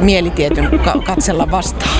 mielitietyn katsella vastaan?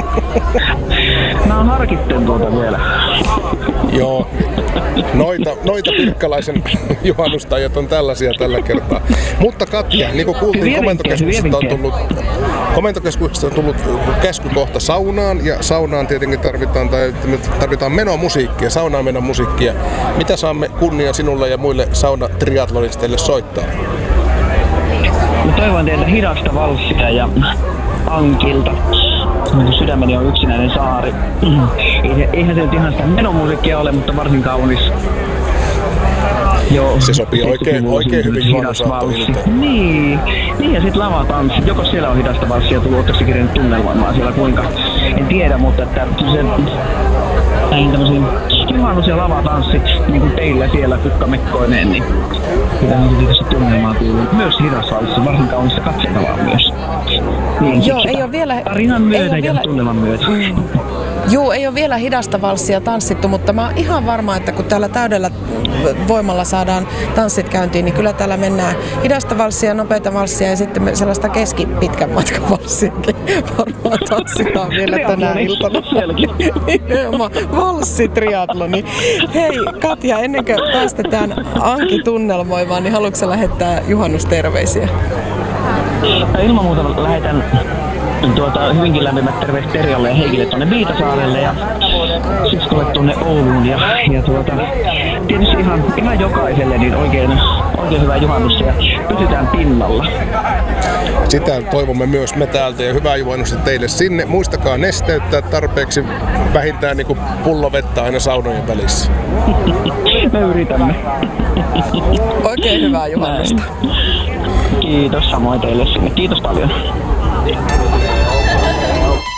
Mä harkitten vielä. Joo, noita pirkkalaisen juhannustajat on tällaisia tällä kertaa. Mutta Katja, niin kuin kuultiin, komentokeskuksesta on tullut käskykohta saunaan, ja saunaan tietenkin tarvitaan menomusiikkia, saunaan menon musiikkia. Mitä saamme kunnia sinulle ja muille saunatriatlonisteille soittaa? Mä toivon teiltä hidasta valssia ja Ankilta. Sydämeni on yksinäinen saari. Eihän se nyt ihan sitä menomusiikkia ole, mutta varsin kaunis. Joo, se sopii oikein hyvin juhannusaattoiltaan. Niin, ja sit lavatanssit. Joko siellä on hidasta valssia tullut, ootteko kirjannut tunnelmaa siellä kuinka? En tiedä, mutta että se näihin tämmöisiin juhannus- ja lavatanssit, niin kuin teillä siellä kukkamekkoineen, niin pitää tietysti tunnelmaa kuuluu. Myös hidas valssi, varsin kaunista katseltavaa myös. Niin, joo, ei ole vielä... Tarinan myötä ja tunnelman myötä. Joo, ei ole vielä hidasta valssia tanssittu, mutta mä oon ihan varma, että kun täällä täydellä voimalla saadaan tanssit käyntiin, niin kyllä täällä mennään hidasta valssia, nopeita valssia ja sitten sellaista keskipitkän matkan valssiakin varmaan tanssitaan vielä tänä iltana. Nimenomaan valssitriatloni. Hei Katja, ennen kuin päästetään Anki tunnelmoimaan, niin haluatko sä lähettää juhannusterveisiä? Ilman muuta lähetän hyvinkin lämpimät terveiset Terjalle ja Heikille tuonne Viitasaarelle ja siskolle tuonne Ouluun ja tietysti ihan jokaiselle niin oikein hyvää juhannusta ja pysytään pinnalla. Sitä toivomme myös me täältä ja hyvää juhannusta teille sinne. Muistakaa nesteyttää tarpeeksi vähintään niin kuin pullovettä aina saunojen välissä. Me yritämme. Oikein hyvää juhannusta. Kiitos samoin teille sinne. Kiitos paljon.